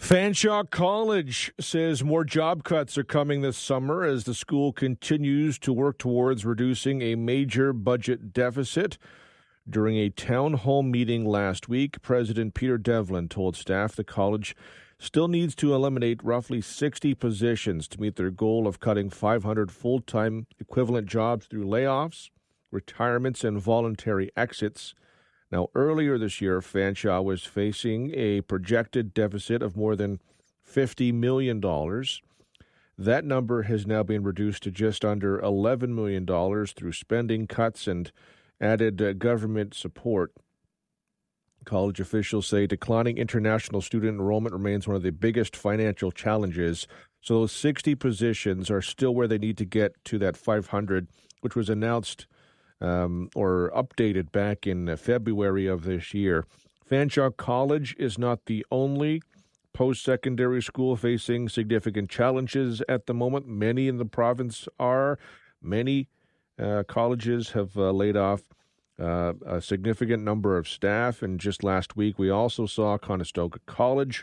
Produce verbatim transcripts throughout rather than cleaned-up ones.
Fanshawe College says more job cuts are coming this summer as the school continues to work towards reducing a major budget deficit. During a town hall meeting last week, President Peter Devlin told staff the college still needs to eliminate roughly sixty positions to meet their goal of cutting five hundred full-time equivalent jobs through layoffs, retirements, and voluntary exits. Now, earlier this year, Fanshawe was facing a projected deficit of more than fifty million dollars. That number has now been reduced to just under eleven million dollars through spending cuts and added uh, government support. College officials say declining international student enrollment remains one of the biggest financial challenges. So those sixty positions are still where they need to get to that five hundred, which was announced Um, or updated back in February of this year. Fanshawe College is not the only post-secondary school facing significant challenges at the moment. Many in the province are. Many uh, colleges have uh, laid off uh, a significant number of staff. And just last week, we also saw Conestoga College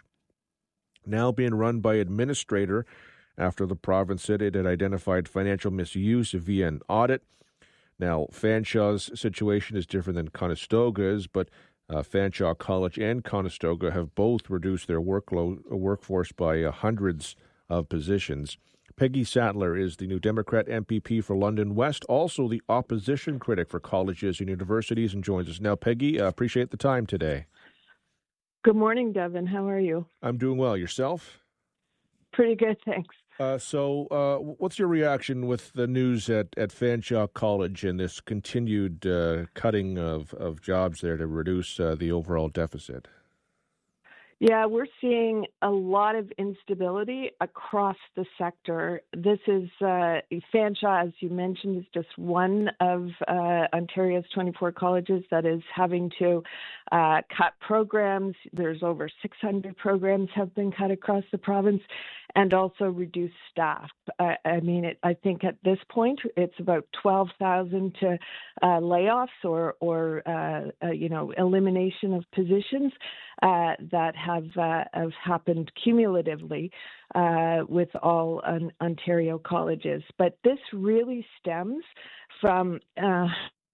now being run by administrator after the province said it had identified financial misuse via an audit. Now, Fanshawe's situation is different than Conestoga's, but uh, Fanshawe College and Conestoga have both reduced their workload, workforce by uh, hundreds of positions. Peggy Sattler is the New Democrat M P P for London West, also the opposition critic for colleges and universities, and joins us now. Peggy, uh, appreciate the time today. Good morning, Devin. How are you? I'm doing well. Yourself? Pretty good, thanks. Uh, so uh, what's your reaction with the news at, at Fanshawe College and this continued uh, cutting of, of jobs there to reduce uh, the overall deficit? Yeah, we're seeing a lot of instability across the sector. This is, uh, Fanshawe, as you mentioned, is just one of uh, Ontario's twenty-four colleges that is having to uh, cut programs. There's over six hundred programs have been cut across the province, and also reduce staff. I, I mean, it, I think at this point it's about twelve thousand to uh, layoffs or, or uh, uh, you know, elimination of positions uh, that have uh, have happened cumulatively uh, with all un- Ontario colleges. But this really stems from uh,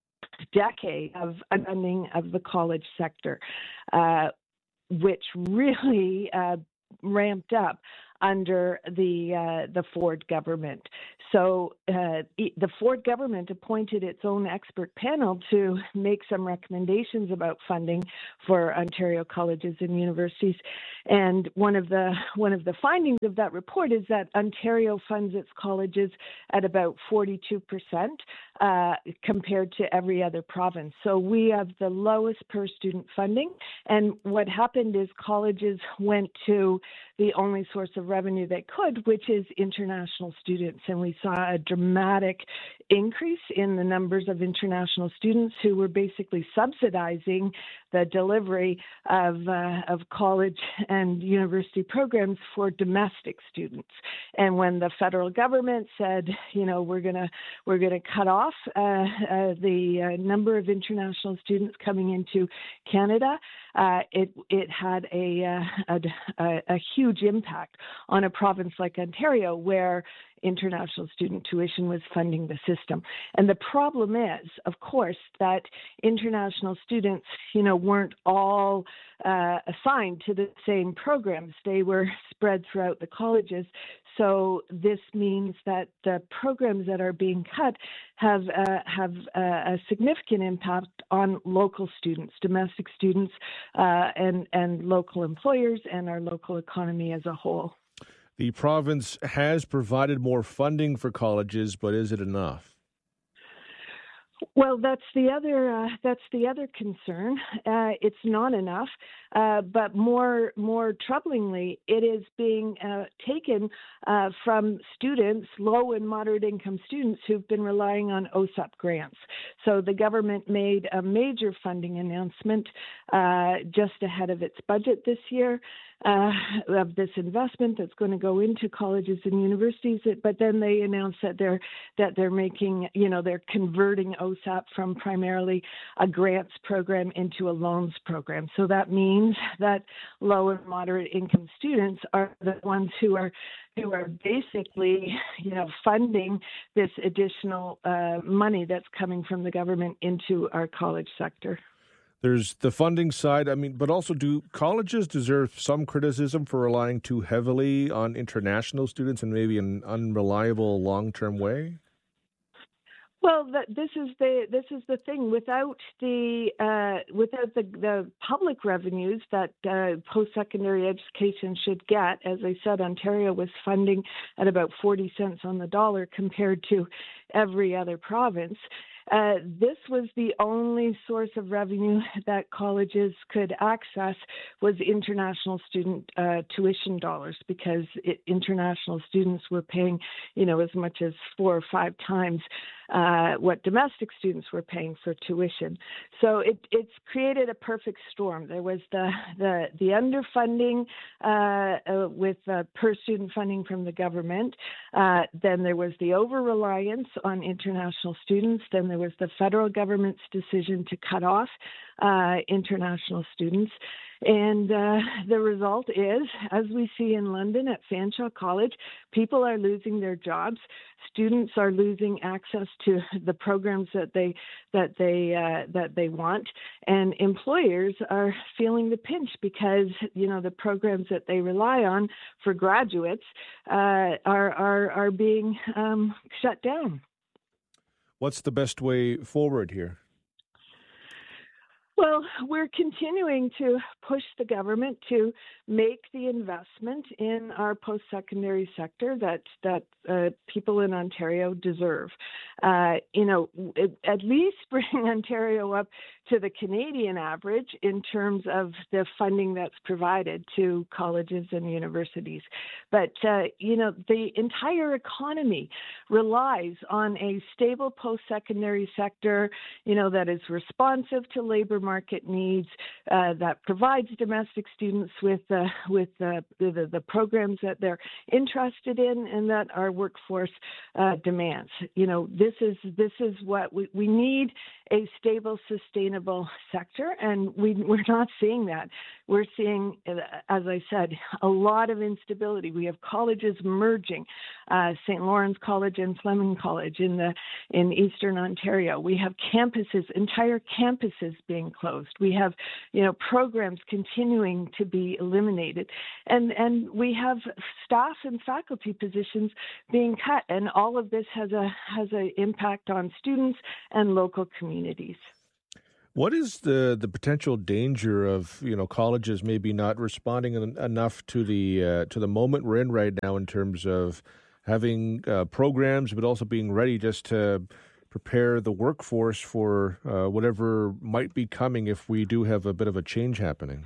a decade of funding of the college sector, uh, which really uh, ramped up under the uh, the Ford government. So uh, the Ford government appointed its own expert panel to make some recommendations about funding for Ontario colleges and universities. And one of the one of the findings of that report is that Ontario funds its colleges at about forty-two percent uh, compared to every other province. So we have the lowest per student funding. And what happened is colleges went to the only source of revenue they could, which is international students. And we saw a dramatic increase in the numbers of international students who were basically subsidizing the delivery of, uh, of college and university programs for domestic students. And when the federal government said, you know, we're gonna we're gonna cut off uh, uh, the uh, number of international students coming into Canada, uh, it it had a, uh, a a huge impact on a province like Ontario, where international student tuition was funding the system. And the problem is, of course, that international students, you know, weren't all uh, assigned to the same programs. They were spread throughout the colleges. So this means that the programs that are being cut have uh, have uh, a significant impact on local students, domestic students, uh, and and local employers and our local economy as a whole. The province has provided more funding for colleges, but is it enough? Well, that's the other uh, that's the other concern. Uh, it's not enough, uh, but more more troublingly, it is being uh, taken uh, from students, low and moderate income students, who've been relying on O S U P grants. So the government made a major funding announcement uh, just ahead of its budget this year. uh, of this investment that's going to go into colleges and universities. But then they announced that they're that they're making, you know, they're converting O S A P from primarily a grants program into a loans program. So that means that low and moderate income students are the ones who are who are basically, you know, funding this additional uh, money that's coming from the government into our college sector. There's the funding side, I mean, but also do colleges deserve some criticism for relying too heavily on international students in maybe an unreliable long-term way? Well, the, this is the this is the thing. Without the uh, without the, the public revenues that uh, post-secondary education should get, as I said, Ontario was funding at about forty cents on the dollar compared to every other province. Uh, this was the only source of revenue that colleges could access was international student uh, tuition dollars, because it, international students were paying, you know, as much as four or five times uh, what domestic students were paying for tuition. So it, it's created a perfect storm. There was the the, the underfunding uh, uh, with uh, per student funding from the government. Uh, then there was the over-reliance on international students. Then there was the federal government's decision to cut off uh, international students. And uh, the result is, as we see in London at Fanshawe College, people are losing their jobs. Students are losing access to the programs that they that they uh, that they want, and employers are feeling the pinch because, you know, the programs that they rely on for graduates uh, are are are being um, shut down. What's the best way forward here? Well, we're continuing to push the government to make the investment in our post-secondary sector that that uh, people in Ontario deserve. Uh, you know, it, at least bring Ontario up to the Canadian average in terms of the funding that's provided to colleges and universities. But, uh, you know, the entire economy relies on a stable post-secondary sector, you know, that is responsive to labor market needs, uh, that provides domestic students with uh, with uh, the, the programs that they're interested in and that our workforce uh, demands. You know, this is this is what we, we need, a stable, sustainable sector, and we, we're not seeing that. We're seeing, as I said, a lot of instability. We have colleges merging, uh, Saint Lawrence College and Fleming College in the in Eastern Ontario. We have campuses, entire campuses being closed. We have, you know, programs continuing to be eliminated, and and we have staff and faculty positions being cut, and all of this has a has an impact on students and local communities. What is the, the potential danger of, you know, colleges maybe not responding en- enough to the uh, to the moment we're in right now in terms of having uh, programs, but also being ready just to prepare the workforce for uh, whatever might be coming if we do have a bit of a change happening?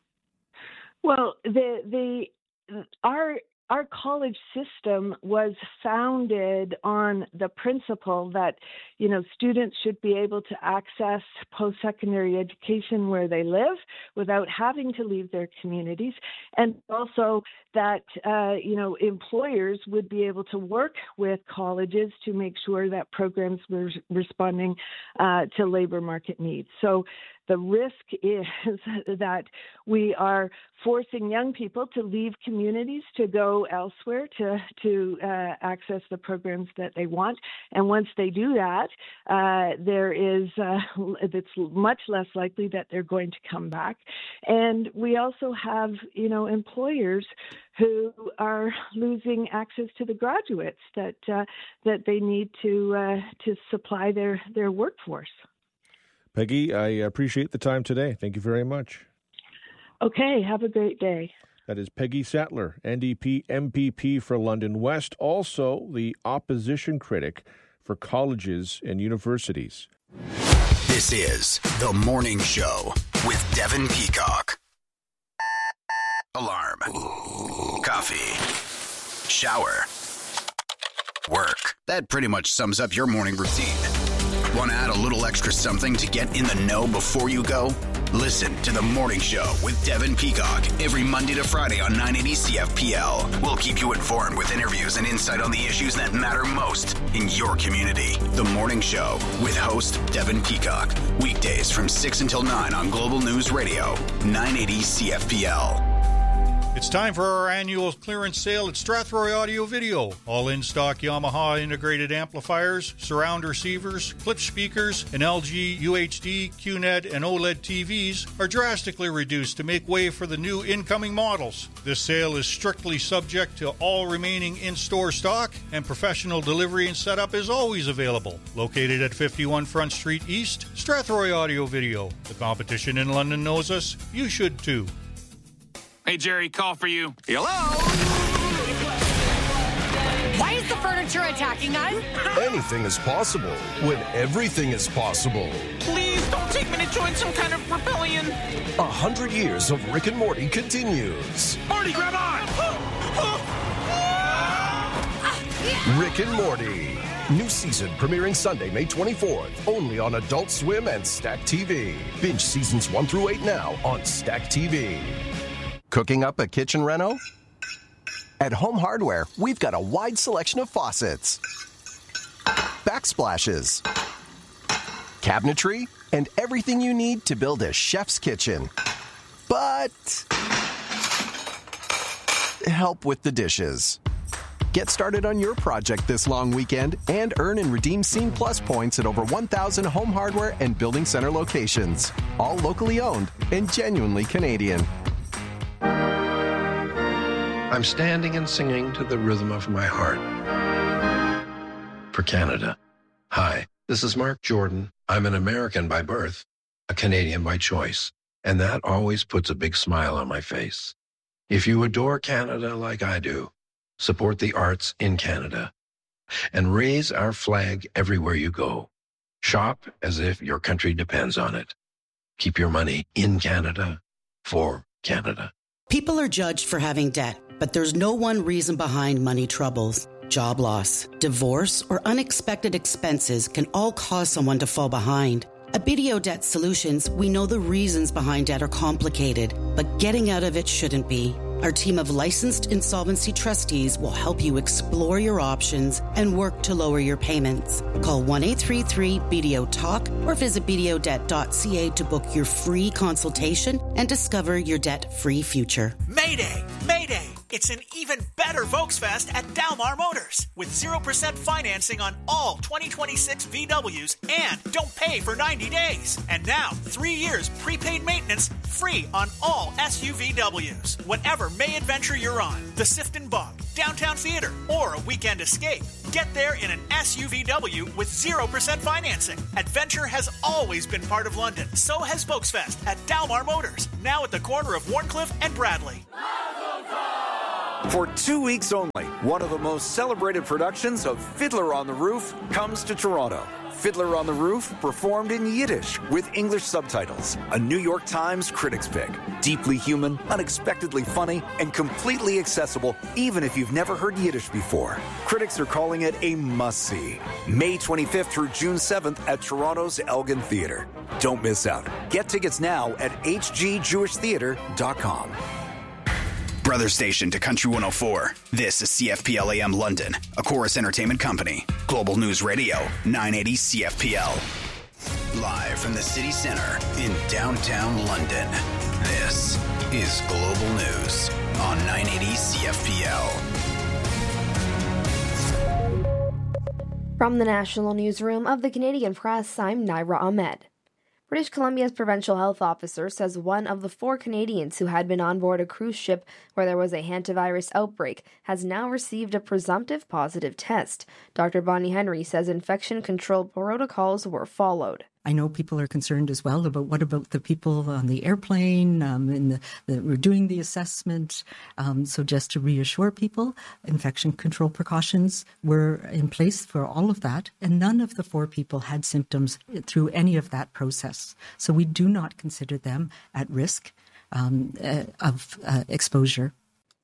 Well, the the our Our college system was founded on the principle that, you know, students should be able to access post-secondary education where they live without having to leave their communities, and also that, uh, you know, employers would be able to work with colleges to make sure that programs were responding uh, to labor market needs. So the risk is that we are forcing young people to leave communities to go elsewhere to to uh, access the programs that they want. And once they do that, uh, there is uh, it's much less likely that they're going to come back. And we also have, you know, employers who are losing access to the graduates that uh, that they need to uh, to supply their their workforce. Peggy, I appreciate the time today. Thank you very much. Okay, have a great day. That is Peggy Sattler, N D P M P P for London West, also the opposition critic for colleges and universities. This is The Morning Show with Devin Peacock. Alarm. Coffee. Shower. Work. That pretty much sums up your morning routine. Want to add a little extra something to get in the know before you go? Listen to The Morning Show with Devin Peacock every Monday to Friday on nine eighty C F P L. We'll keep you informed with interviews and insight on the issues that matter most in your community. The Morning Show with host Devin Peacock. Weekdays from six until nine on Global News Radio, nine eighty C F P L. It's time for our annual clearance sale at Strathroy Audio Video. All in-stock Yamaha integrated amplifiers, surround receivers, clip speakers, and L G, U H D, Q net, and OLED T Vs are drastically reduced to make way for the new incoming models. This sale is strictly subject to all remaining in-store stock, and professional delivery and setup is always available. Located at fifty-one Front Street East, Strathroy Audio Video. The competition in London knows us. You should too. Hey, Jerry, call for you. Hello? Why is the furniture attacking us? Anything is possible when everything is possible. Please don't take me to join some kind of rebellion. A hundred years of Rick and Morty continues. Morty, grab on! Rick and Morty. New season premiering Sunday, May twenty-fourth. Only on Adult Swim and Stack T V. Binge seasons one through eight now on Stack T V. Cooking up a kitchen reno? At Home Hardware, we've got a wide selection of faucets, backsplashes, cabinetry, and everything you need to build a chef's kitchen. But help with the dishes. Get started on your project this long weekend and earn and redeem Scene Plus points at over one thousand Home Hardware and Building Center locations. All locally owned and genuinely Canadian. I'm standing and singing to the rhythm of my heart. For Canada. Hi, this is Mark Jordan. I'm an American by birth, a Canadian by choice, and that always puts a big smile on my face. If you adore Canada like I do, support the arts in Canada and raise our flag everywhere you go. Shop as if your country depends on it. Keep your money in Canada for Canada. People are judged for having debt, but there's no one reason behind money troubles. Job loss, divorce, or unexpected expenses can all cause someone to fall behind. At B D O Debt Solutions, we know the reasons behind debt are complicated, but getting out of it shouldn't be. Our team of licensed insolvency trustees will help you explore your options and work to lower your payments. Call one eight three three B D O talk or visit b d o debt dot c a to book your free consultation and discover your debt-free future. Mayday! Mayday! It's an even better Volksfest at Dalmar Motors with zero percent financing on all twenty twenty-six V Ws and don't pay for ninety days. And now, three years prepaid maintenance free on all S U V Ws. Whatever May adventure you're on, the Sifton Bog, Downtown Theater, or a weekend escape, get there in an S U V W with zero percent financing. Adventure has always been part of London. So has Volksfest at Dalmar Motors, now at the corner of Warncliffe and Bradley. For two weeks only, one of the most celebrated productions of Fiddler on the Roof comes to Toronto. Fiddler on the Roof, performed in Yiddish with English subtitles. A New York Times critics pick. Deeply human, unexpectedly funny, and completely accessible even if you've never heard Yiddish before. Critics are calling it a must-see. May twenty-fifth through June seventh at Toronto's Elgin Theatre. Don't miss out. Get tickets now at h g jewish theatre dot com. Brother station to Country one oh four. This is C F P L A M London, a Chorus Entertainment Company. Global News Radio, nine eighty C F P L. Live from the city center in downtown London. This is Global News on nine eighty C F P L. From the National Newsroom of the Canadian Press, I'm Naira Ahmed. British Columbia's provincial health officer says one of the four Canadians who had been on board a cruise ship where there was a hantavirus outbreak has now received a presumptive positive test. Doctor Bonnie Henry says infection control protocols were followed. I know people are concerned as well about what about the people on the airplane um, and the, the, we're doing the assessment. Um, so just to reassure people, infection control precautions were in place for all of that. And none of the four people had symptoms through any of that process. So we do not consider them at risk um, uh, of uh, exposure.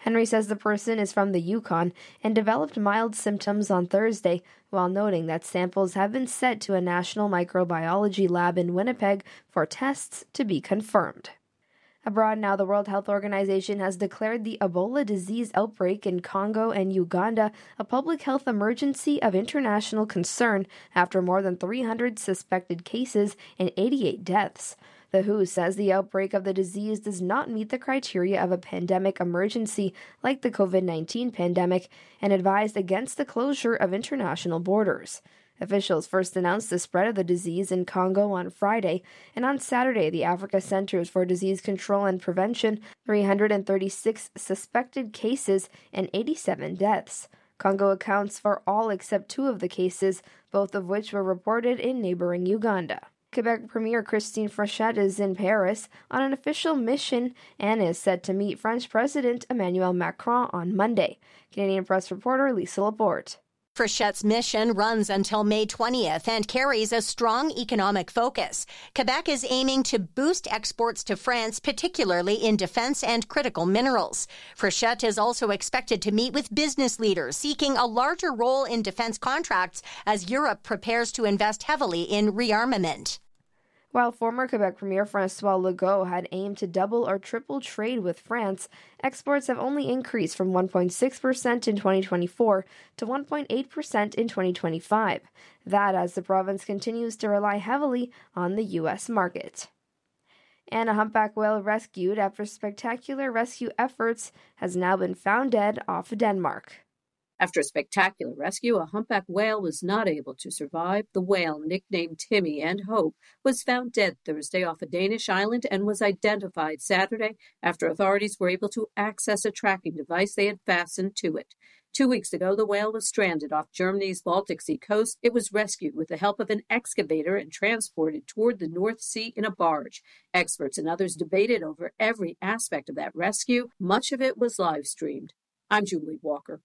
Henry says the person is from the Yukon and developed mild symptoms on Thursday, while noting that samples have been sent to a national microbiology lab in Winnipeg for tests to be confirmed. Abroad now, the World Health Organization has declared the Ebola disease outbreak in Congo and Uganda a public health emergency of international concern after more than three hundred suspected cases and eighty-eight deaths. The W H O says the outbreak of the disease does not meet the criteria of a pandemic emergency like the COVID nineteen pandemic and advised against the closure of international borders. Officials first announced the spread of the disease in Congo on Friday, and on Saturday, the Africa Centers for Disease Control and Prevention, three hundred thirty-six suspected cases and eighty-seven deaths. Congo accounts for all except two of the cases, both of which were reported in neighboring Uganda. Quebec Premier Christine Frechette is in Paris on an official mission and is set to meet French President Emmanuel Macron on Monday. Canadian Press reporter Lisa Laporte. Frechette's mission runs until May twentieth and carries a strong economic focus. Quebec is aiming to boost exports to France, particularly in defense and critical minerals. Frechette is also expected to meet with business leaders seeking a larger role in defense contracts as Europe prepares to invest heavily in rearmament. While former Quebec Premier François Legault had aimed to double or triple trade with France, exports have only increased from one point six percent in twenty twenty-four to one point eight percent in twenty twenty-five. That as the province continues to rely heavily on the U S market. And a humpback whale rescued after spectacular rescue efforts has now been found dead off Denmark. After a spectacular rescue, a humpback whale was not able to survive. The whale, nicknamed Timmy and Hope, was found dead Thursday off a Danish island and was identified Saturday after authorities were able to access a tracking device they had fastened to it. Two weeks ago, the whale was stranded off Germany's Baltic Sea coast. It was rescued with the help of an excavator and transported toward the North Sea in a barge. Experts and others debated over every aspect of that rescue. Much of it was live-streamed. I'm Julie Walker.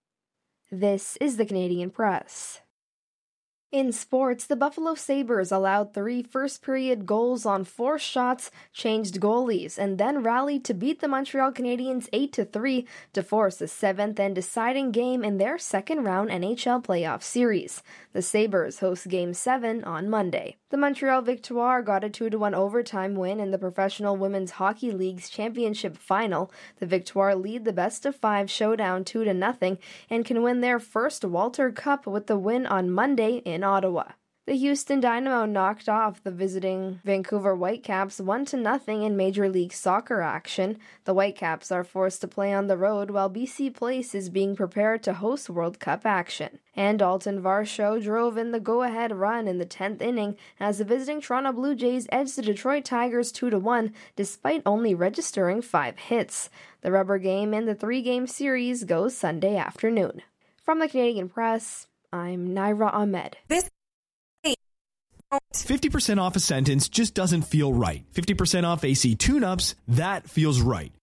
This is the Canadian Press. In sports, the Buffalo Sabres allowed three first-period goals on four shots, changed goalies, and then rallied to beat the Montreal Canadiens eight to three to force a seventh and deciding game in their second-round N H L playoff series. The Sabres host Game seven on Monday. The Montreal Victoire got a two to one overtime win in the Professional Women's Hockey League's championship final. The Victoire lead the best-of-five showdown two to nothing and can win their first Walter Cup with the win on Monday in Ottawa. The Houston Dynamo knocked off the visiting Vancouver Whitecaps one to nothing in Major League Soccer action. The Whitecaps are forced to play on the road while B C Place is being prepared to host World Cup action. And Dalton Varsho drove in the go-ahead run in the tenth inning as the visiting Toronto Blue Jays edged the Detroit Tigers two to one despite only registering five hits. The rubber game in the three-game series goes Sunday afternoon. From the Canadian Press, I'm Naira Ahmed. This fifty percent off a sentence just doesn't feel right. fifty percent off A C tune-ups, that feels right.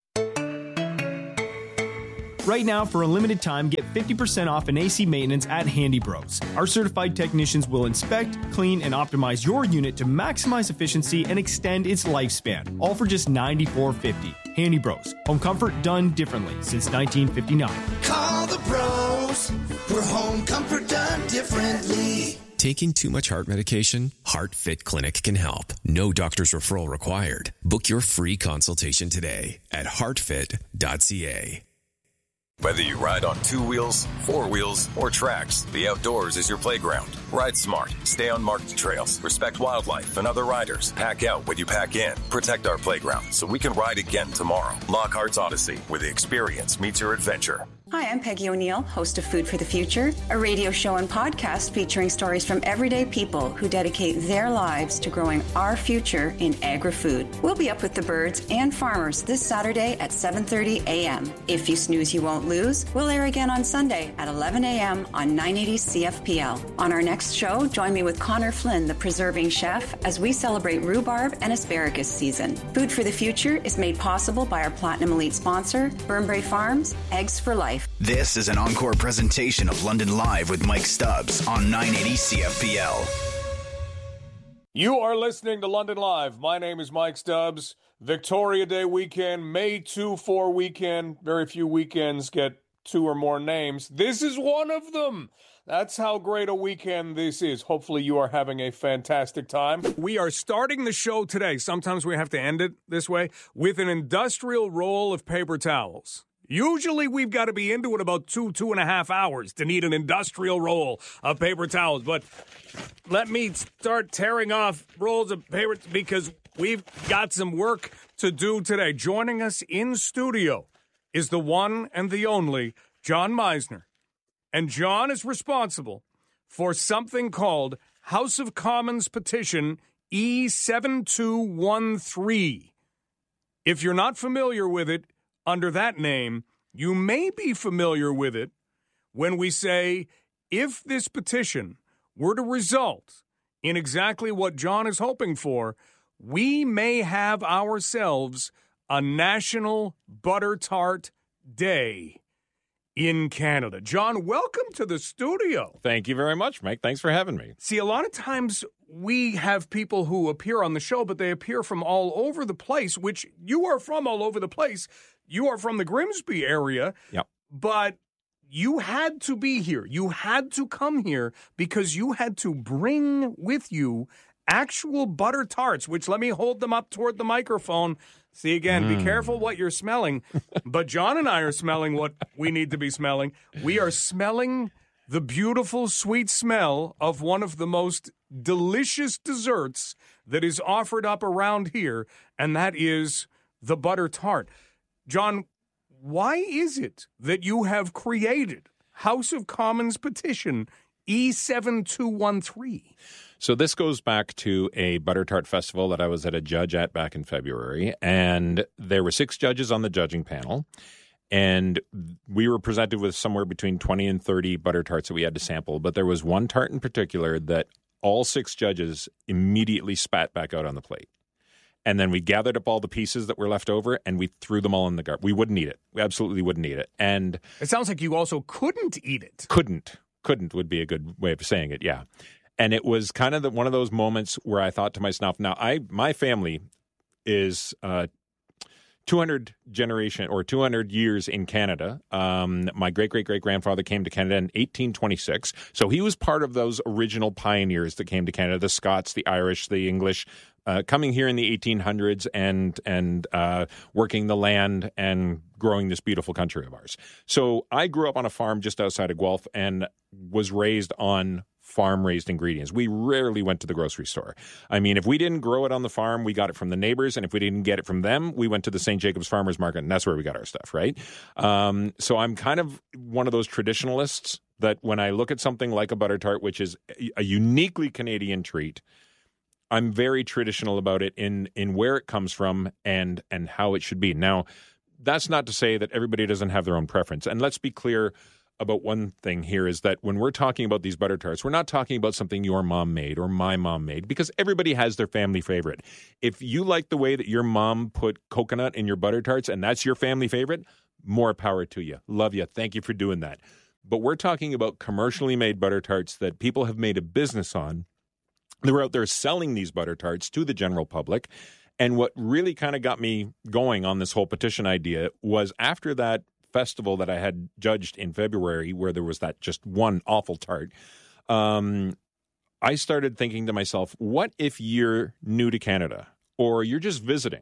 Right now, for a limited time, get fifty percent off an A C maintenance at Handy Bros. Our certified technicians will inspect, clean, and optimize your unit to maximize efficiency and extend its lifespan, all for just ninety-four fifty. Handy Bros. Home comfort done differently since nineteen fifty-nine. Call the bros for home comfort done differently. Taking too much heart medication? HeartFit Clinic can help. No doctor's referral required. Book your free consultation today at heart fit dot c a. Whether you ride on two wheels, four wheels, or tracks, the outdoors is your playground. Ride smart. Stay on marked trails. Respect wildlife and other riders. Pack out when you pack in. Protect our playground so we can ride again tomorrow. Lockhart's Odyssey, where the experience meets your adventure. Hi, I'm Peggy O'Neill, host of Food for the Future, a radio show and podcast featuring stories from everyday people who dedicate their lives to growing our future in agri-food. We'll be up with the birds and farmers this Saturday at seven thirty a.m. If you snooze, you won't lose. We'll air again on Sunday at eleven a.m. on nine eighty C F P L. On our next show, join me with Connor Flynn, the preserving chef, as we celebrate rhubarb and asparagus season. Food for the Future is made possible by our Platinum Elite sponsor, Burnbrae Farms, Eggs for Life. This is an encore presentation of London Live with Mike Stubbs on nine eighty C F P L. You are listening to London Live. My name is Mike Stubbs. Victoria Day weekend, May second four weekend. Very few weekends get two or more names. This is one of them. That's how great a weekend this is. Hopefully you are having a fantastic time. We are starting the show today. Sometimes we have to end it this way with an industrial roll of paper towels. Usually we've got to be into it about two, two and a half hours to need an industrial roll of paper towels. But let me start tearing off rolls of paper because we've got some work to do today. Joining us in studio is the one and the only John Meisner. And John is responsible for something called House of Commons Petition E seven two one three. If you're not familiar with it, under that name, you may be familiar with it when we say, if this petition were to result in exactly what John is hoping for, we may have ourselves a National Butter Tart Day in Canada. John, welcome to the studio. Thank you very much, Mike. Thanks for having me. See, a lot of times we have people who appear on the show, but they appear from all over the place, which you are from all over the place. You are from the Grimsby area, yep. But you had to be here. You had to come here because you had to bring with you actual butter tarts, which let me hold them up toward the microphone. See, again, mm. be careful what you're smelling. But John and I are smelling what we need to be smelling. We are smelling the beautiful, sweet smell of one of the most delicious desserts that is offered up around here, and that is the butter tart. John, why is it that you have created House of Commons Petition E seven two one three? So this goes back to a butter tart festival that I was at a judge at back in February, and there were six judges on the judging panel, and we were presented with somewhere between twenty and thirty butter tarts that we had to sample, but there was one tart in particular that all six judges immediately spat back out on the plate. And then we gathered up all the pieces that were left over, and we threw them all in the garbage. We wouldn't eat it. We absolutely wouldn't eat it. And it sounds like you also couldn't eat it. Couldn't. Couldn't would be a good way of saying it, yeah. And it was kind of the, one of those moments where I thought to myself, now, I my family is uh, two hundred generation or two hundred years in Canada. Um, my great-great-great-grandfather came to Canada in eighteen twenty-six. So he was part of those original pioneers that came to Canada, the Scots, the Irish, the English, uh, coming here in the eighteen hundreds and, and uh, working the land and growing this beautiful country of ours. So I grew up on a farm just outside of Guelph and was raised on farm-raised ingredients. We rarely went to the grocery store. I mean, if we didn't grow it on the farm, we got it from the neighbors, and if we didn't get it from them, we went to the Saint Jacobs Farmers Market, and that's where we got our stuff, right? Um, so I'm kind of one of those traditionalists that when I look at something like a butter tart, which is a uniquely Canadian treat, I'm very traditional about it in in where it comes from and and how it should be. Now, that's not to say that everybody doesn't have their own preference, and let's be clear about one thing here is that when we're talking about these butter tarts, we're not talking about something your mom made or my mom made, because everybody has their family favorite. If you like the way that your mom put coconut in your butter tarts and that's your family favorite, more power to you. Love you. Thank you for doing that. But we're talking about commercially made butter tarts that people have made a business on. They're out there selling these butter tarts to the general public. And what really kind of got me going on this whole petition idea was after that festival that I had judged in February where there was that just one awful tart, um, I started thinking to myself, what if you're new to Canada or you're just visiting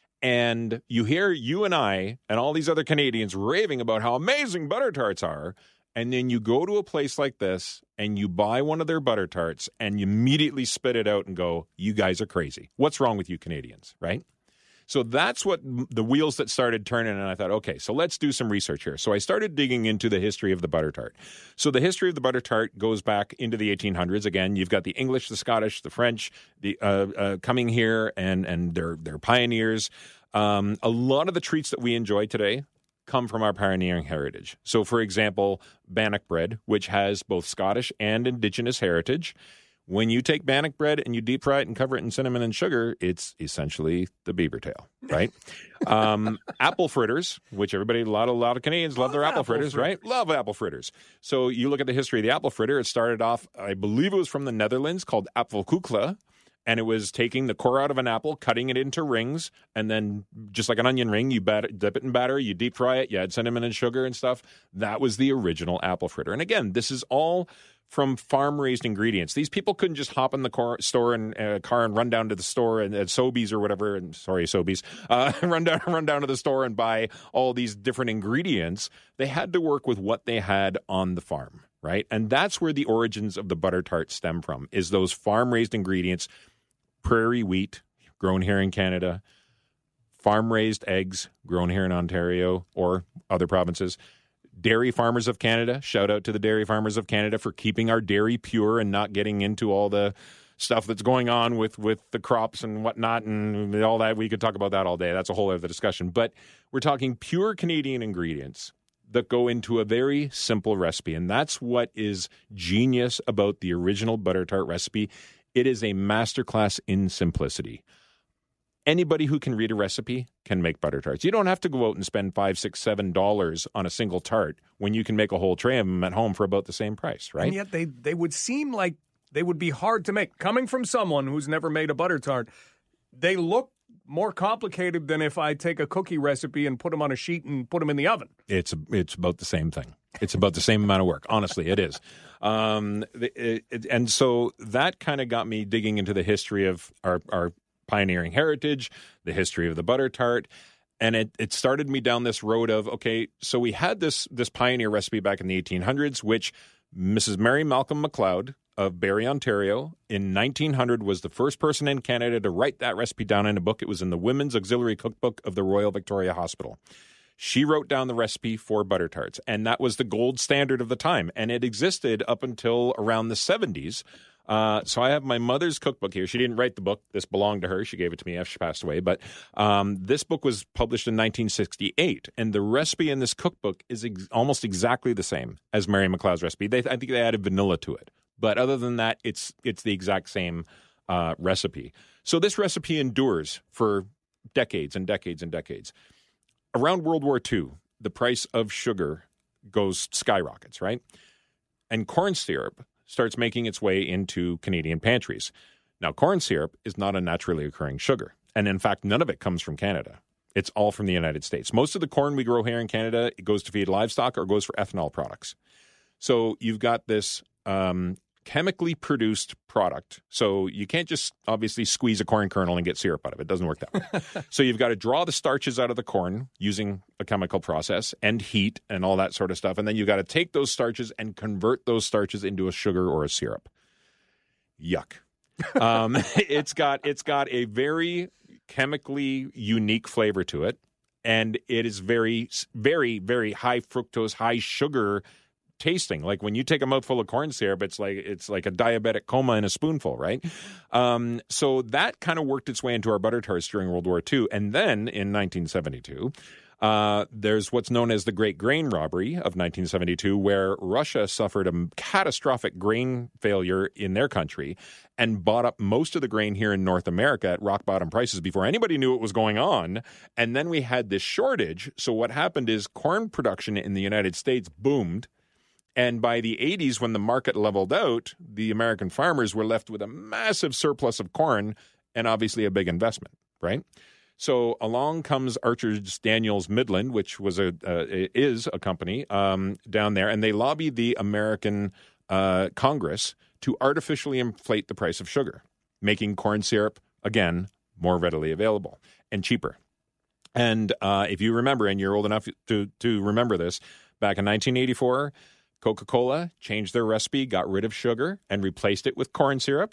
and you hear you and I and all these other Canadians raving about how amazing butter tarts are, and then you go to a place like this and you buy one of their butter tarts and you immediately spit it out and go, you guys are crazy. What's wrong with you Canadians, right? So that's what the wheels that started turning, and I thought, okay, so let's do some research here. So I started digging into the history of the butter tart. So the history of the butter tart goes back into the eighteen hundreds. Again, you've got the English, the Scottish, the French, the uh, uh, coming here, and and they're they're pioneers. Um, a lot of the treats that we enjoy today come from our pioneering heritage. So, for example, bannock bread, which has both Scottish and Indigenous heritage. When you take bannock bread and you deep fry it and cover it in cinnamon and sugar, it's essentially the beaver tail, right? um, apple fritters, which everybody, a lot, a lot of Canadians love, love their apple, apple fritters, fritters, right? Love apple fritters. So you look at the history of the apple fritter. It started off, I believe it was from the Netherlands, called apfelkoekle. And it was taking the core out of an apple, cutting it into rings, and then just like an onion ring, you bat- dip it in batter, you deep fry it, you add cinnamon and sugar and stuff. That was the original apple fritter. And again, this is all from farm-raised ingredients. These people couldn't just hop in the car, store and uh, car and run down to the store and at Sobeys or whatever. And sorry, Sobeys, uh, run down, run down to the store and buy all these different ingredients. They had to work with what they had on the farm, right? And that's where the origins of the butter tart stem from. Is those farm-raised ingredients, prairie wheat grown here in Canada, farm-raised eggs grown here in Ontario or other provinces. Dairy Farmers of Canada, shout out to the Dairy Farmers of Canada for keeping our dairy pure and not getting into all the stuff that's going on with, with the crops and whatnot and all that. We could talk about that all day. That's a whole other discussion. But we're talking pure Canadian ingredients that go into a very simple recipe. And that's what is genius about the original butter tart recipe. It is a masterclass in simplicity. Anybody who can read a recipe can make butter tarts. You don't have to go out and spend five, six, seven dollars on a single tart when you can make a whole tray of them at home for about the same price, right? And yet they, they would seem like they would be hard to make. Coming from someone who's never made a butter tart, they look more complicated than if I take a cookie recipe and put them on a sheet and put them in the oven. It's it's about the same thing. It's about the same amount of work. Honestly, it is. Um, it, it, and so that kind of got me digging into the history of our our pioneering heritage, the history of the butter tart, and it, it started me down this road of, okay, so we had this this pioneer recipe back in the eighteen hundreds, which Missus Mary Malcolm MacLeod of Barrie, Ontario, in nineteen hundred was the first person in Canada to write that recipe down in a book. It was in the Women's Auxiliary Cookbook of the Royal Victoria Hospital. She wrote down the recipe for butter tarts, and that was the gold standard of the time, and it existed up until around the seventies. Uh, so I have my mother's cookbook here. She didn't write the book. This belonged to her. She gave it to me after she passed away. But um, this book was published in nineteen sixty-eight, and the recipe in this cookbook is ex- almost exactly the same as Mary MacLeod's recipe. They, I think they added vanilla to it. But other than that, it's it's the exact same uh, recipe. So this recipe endures for decades and decades and decades. Around World War Two, the price of sugar goes skyrockets, right? And corn syrup starts making its way into Canadian pantries. Now, corn syrup is not a naturally occurring sugar. And in fact, none of it comes from Canada. It's all from the United States. Most of the corn we grow here in Canada, it goes to feed livestock or goes for ethanol products. So you've got this um, chemically produced product. So you can't just obviously squeeze a corn kernel and get syrup out of it. It doesn't work that way. So you've got to draw the starches out of the corn using a chemical process and heat and all that sort of stuff. And then you've got to take those starches and convert those starches into a sugar or a syrup. Yuck. Um, it's got it's got a very chemically unique flavor to it. And it is very, very, very high fructose, high sugar tasting. Like when you take a mouthful of corn syrup, it's like it's like a diabetic coma in a spoonful, right? Um, so that kind of worked its way into our butter tarts during World War Two. And then in nineteen seventy-two, uh, there's what's known as the Great Grain Robbery of nineteen seventy-two, where Russia suffered a catastrophic grain failure in their country and bought up most of the grain here in North America at rock bottom prices before anybody knew what was going on. And then we had this shortage. So what happened is corn production in the United States boomed. And by the eighties, when the market leveled out, the American farmers were left with a massive surplus of corn and obviously a big investment, right? So along comes Archer's Daniels Midland, which was a uh, is a company um, down there, and they lobbied the American uh, Congress to artificially inflate the price of sugar, making corn syrup, again, more readily available and cheaper. And uh, if you remember, and you're old enough to, to remember this, back in nineteen eighty-four, Coca-Cola changed their recipe, got rid of sugar, and replaced it with corn syrup.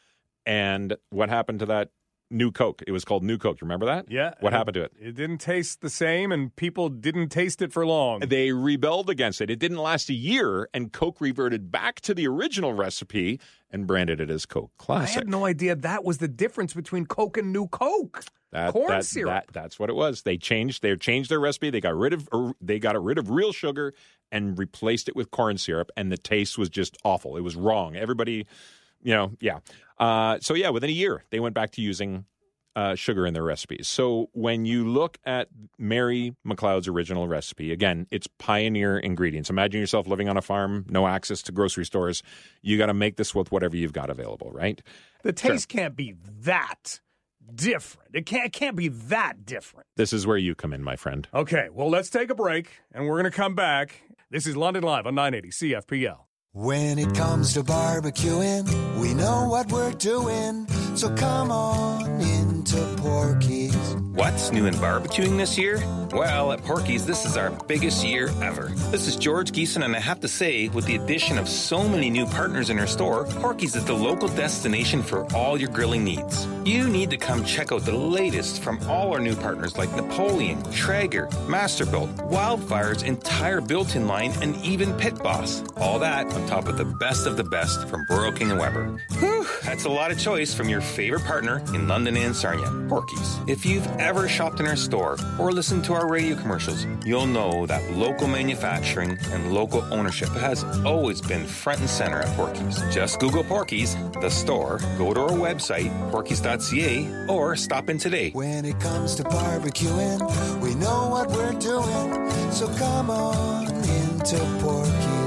And what happened to that new Coke? It was called New Coke. You remember that? Yeah. What happened to it? It didn't taste the same, and people didn't taste it for long. They rebelled against it. It didn't last a year, and Coke reverted back to the original recipe and branded it as Coke Classic. I had no idea that was the difference between Coke and New Coke. That, corn that, syrup. That, that's what it was. They changed. They changed their recipe. They got rid of. Or they got rid of real sugar and replaced it with corn syrup, and the taste was just awful. It was wrong. Everybody, you know, yeah. Uh, so yeah, within a year, they went back to using uh, sugar in their recipes. So when you look at Mary McLeod's original recipe, again, it's pioneer ingredients. Imagine yourself living on a farm, no access to grocery stores. You got to make this with whatever you've got available, right? The taste sure. can't be that different. It can't, it can't be that different. This is where you come in, my friend. Okay, well, let's take a break, and we're going to come back. This is London Live on nine eighty C F P L. When it comes to barbecuing, we know what we're doing, so come on into Porky's. What's new in barbecuing this year? Well, at Porky's, this is our biggest year ever. This is George Geeson, and I have to say, with the addition of so many new partners in our store, Porky's is the local destination for all your grilling needs. You need to come check out the latest from all our new partners like Napoleon, Traeger, Masterbuilt, Wildfire's entire built-in line, and even Pit Boss. All that on top of the best of the best from Burrow King and Weber. Whew, that's a lot of choice from your favorite partner in London and Sarnia, Porky's. If you've ever shopped in our store or listened to our radio commercials, you'll know that local manufacturing and local ownership has always been front and center at Porky's. Just Google Porky's, the store, go to our website, porkys dot c a, or stop in today. When it comes to barbecuing, we know what we're doing, so come on into Porky's.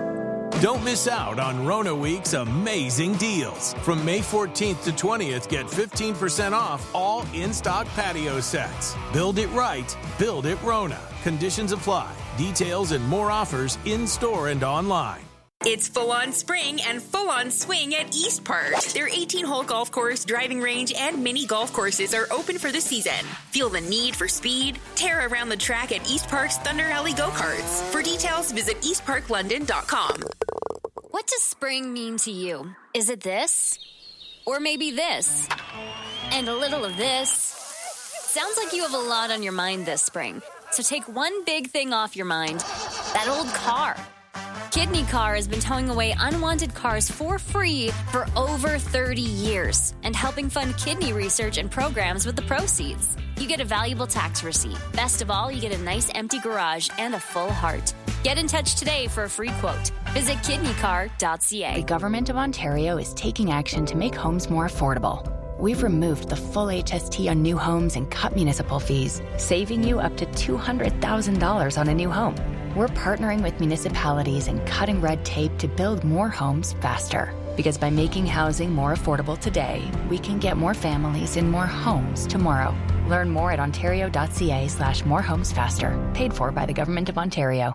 Don't miss out on Rona Week's amazing deals. From May fourteenth to twentieth, get fifteen percent off all in-stock patio sets. Build it right, build it Rona. Conditions apply. Details and more offers in-store and online. It's full-on spring and full-on swing at East Park. Their eighteen-hole golf course, driving range, and mini golf courses are open for the season. Feel the need for speed? Tear around the track at East Park's Thunder Alley Go-Karts. For details, visit east park london dot com. What does spring mean to you? Is it this? Or maybe this? And a little of this? Sounds like you have a lot on your mind this spring. So take one big thing off your mind. That old car. Kidney Car has been towing away unwanted cars for free for over thirty years and helping fund kidney research and programs with the proceeds. You get a valuable tax receipt. Best of all, you get a nice empty garage and a full heart. Get in touch today for a free quote. Visit kidney car dot c a. The Government of Ontario is taking action to make homes more affordable. We've removed the full H S T on new homes and cut municipal fees, saving you up to two hundred thousand dollars on a new home. We're partnering with municipalities and cutting red tape to build more homes faster. Because by making housing more affordable today, we can get more families in more homes tomorrow. Learn more at ontario dot c a slash more homes faster. Paid for by the Government of Ontario.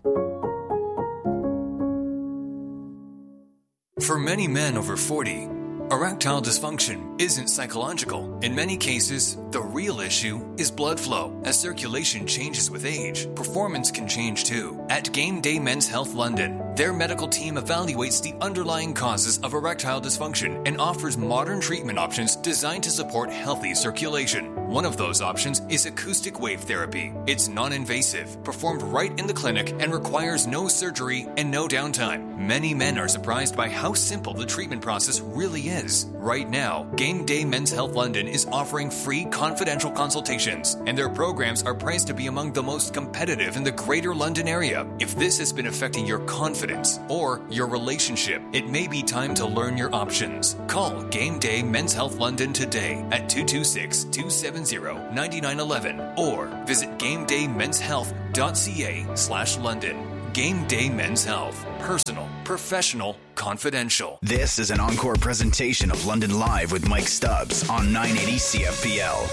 For many men over forty, erectile dysfunction isn't psychological. In many cases, the real issue is blood flow. As circulation changes with age, performance can change too. At Game Day Men's Health London, their medical team evaluates the underlying causes of erectile dysfunction and offers modern treatment options designed to support healthy circulation. One of those options is acoustic wave therapy. It's non-invasive, performed right in the clinic, and requires no surgery and no downtime. Many men are surprised by how simple the treatment process really is. Right now, Game Day Men's Health London is offering free confidential consultations, and their programs are priced to be among the most competitive in the Greater London area. If this has been affecting your confidence or your relationship, it may be time to learn your options. Call Game Day Men's Health London today at two two six, two seven zero, nine nine one one or visit game day men's health dot c a slash London. Game Day Men's Health. Personal, professional, confidential. This is an encore presentation of London Live with Mike Stubbs on nine eighty C F P L.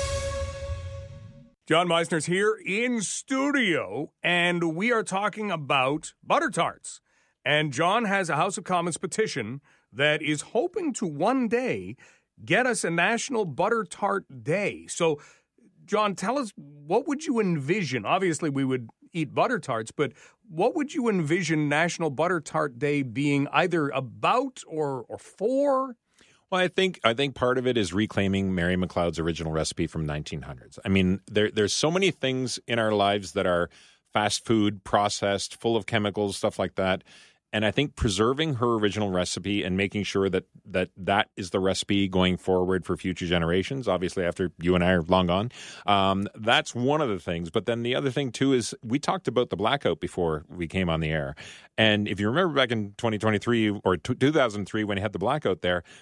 John Meisner's here in studio, and we are talking about butter tarts. And John has a House of Commons petition that is hoping to one day get us a National Butter Tart Day. So, John, tell us, what would you envision? Obviously, we would eat butter tarts, but what would you envision National Butter Tart Day being either about or or for? Well, I think I think part of it is reclaiming Mary McLeod's original recipe from nineteen hundreds. I mean, there there's so many things in our lives that are fast food, processed, full of chemicals, stuff like that. And I think preserving her original recipe and making sure that that, that is the recipe going forward for future generations, obviously after you and I are long gone, um, that's one of the things. But then the other thing, too, is we talked about the blackout before we came on the air. And if you remember back in twenty twenty-three or two thousand three when you had the blackout there,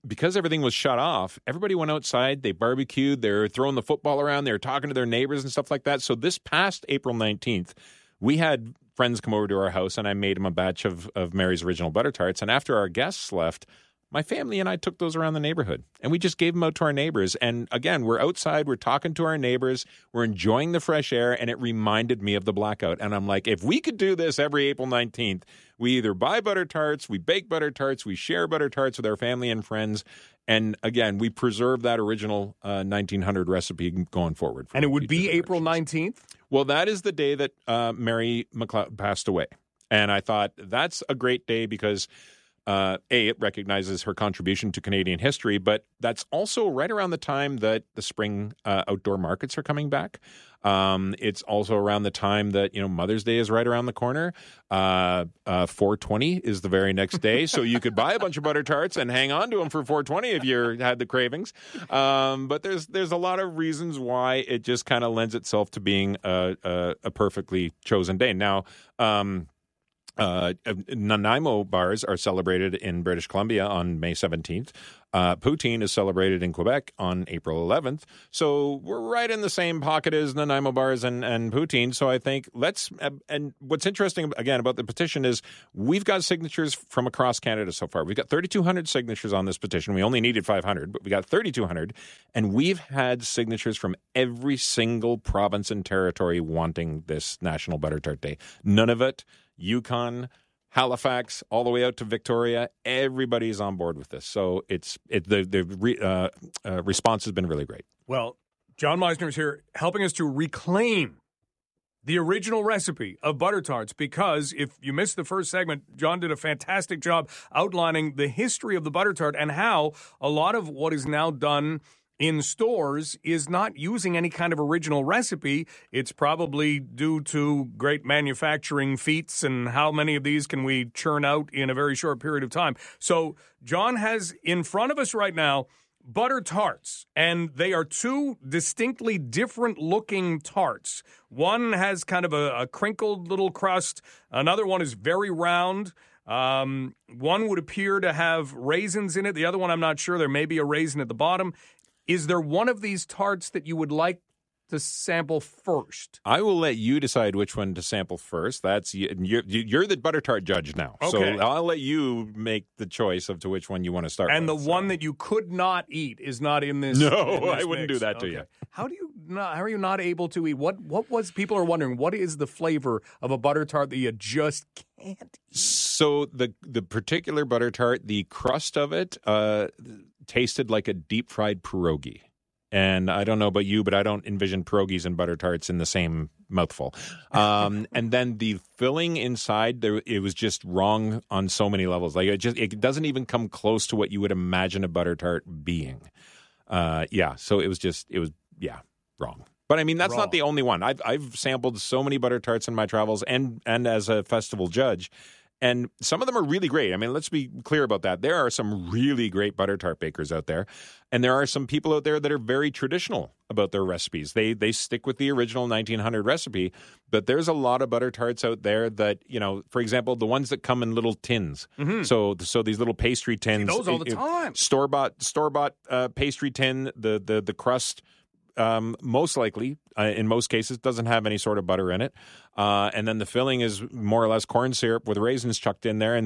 because everything was shut off, everybody went outside, they barbecued, they were throwing the football around, they were talking to their neighbors and stuff like that. So this past April nineteenth, we had friends come over to our house, and I made them a batch of, of Mary's Original Butter Tarts. And after our guests left, my family and I took those around the neighborhood, and we just gave them out to our neighbors. And again, we're outside, we're talking to our neighbors, we're enjoying the fresh air, and it reminded me of the blackout. And I'm like, if we could do this every April nineteenth, we either buy butter tarts, we bake butter tarts, we share butter tarts with our family and friends. And again, we preserve that original uh, nineteen hundred recipe going forward. And it would be April nineteenth? Well, that is the day that uh, Mary McLeod passed away. And I thought that's a great day because Uh, A, it recognizes her contribution to Canadian history, but that's also right around the time that the spring uh, outdoor markets are coming back. Um, it's also around the time that, you know, Mother's Day is right around the corner. Uh, uh, four twenty is the very next day, so you could buy a bunch of butter tarts and hang on to them for four twenty if you had the cravings. Um, but there's there's a lot of reasons why it just kind of lends itself to being a, a, a perfectly chosen day. Now, um Uh, Nanaimo bars are celebrated in British Columbia on May seventeenth. Uh, poutine is celebrated in Quebec on April eleventh. So we're right in the same pocket as Nanaimo bars and, and poutine. So I think let's – and what's interesting, again, about the petition is we've got signatures from across Canada so far. We've got thirty-two hundred signatures on this petition. We only needed five hundred, but we got thirty-two hundred. And we've had signatures from every single province and territory wanting this National Butter Tart Day. None of it – Yukon, Halifax, all the way out to Victoria, everybody's on board with this. So it's it the the re, uh, uh, response has been really great. Well, John Meisner is here helping us to reclaim the original recipe of butter tarts, because if you missed the first segment, John did a fantastic job outlining the history of the butter tart and how a lot of what is now done in stores is not using any kind of original recipe. It's probably due to great manufacturing feats and how many of these can we churn out in a very short period of time. So John has in front of us right now butter tarts, and they are two distinctly different looking tarts. One has kind of a, a crinkled little crust. Another one is very round. Um, one would appear to have raisins in it. The other one, I'm not sure. There may be a raisin at the bottom. Is there one of these tarts that you would like to sample first? I will let you decide which one to sample first. That's you're, you're the butter tart judge now, Okay. so I'll let you make the choice of to which one you want to start. And with, the so. one that you could not eat is not in this. No, in this I wouldn't mix. do that to Okay. you. How do you not? How are you not able to eat? What? What was? People are wondering what is the flavor of a butter tart that you just can't eat? So the the particular butter tart, the crust of it, uh, tasted like a deep fried pierogi. And I don't know about you, but I don't envision pierogies and butter tarts in the same mouthful. Um, and then the filling inside, there, it was just wrong on so many levels. Like it just, it doesn't even come close to what you would imagine a butter tart being. Uh, yeah, so it was just, it was, yeah, wrong. But I mean, that's Wrong. not the only one. I've I've sampled so many butter tarts in my travels, and and as a festival judge. And some of them are really great. I mean, let's be clear about that. There are some really great butter tart bakers out there. And there are some people out there that are very traditional about their recipes. They they stick with the original nineteen hundred recipe. But there's a lot of butter tarts out there that, you know, for example, the ones that come in little tins. Mm-hmm. So so these little pastry tins. See those all the time. Store-bought, store-bought uh, pastry tin, the, the, the crust, Um, most likely, uh, in most cases, doesn't have any sort of butter in it. Uh, and then the filling is more or less corn syrup with raisins chucked in there. And